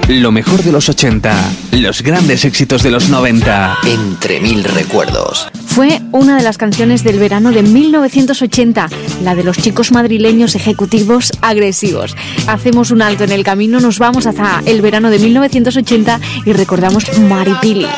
Lo mejor de los 80, los grandes éxitos de los 90. Entre mil recuerdos. Fue una de las canciones del verano de 1980, la de los chicos madrileños ejecutivos agresivos. Hacemos un alto en el camino, nos vamos hasta el verano de 1980 y recordamos Maripili.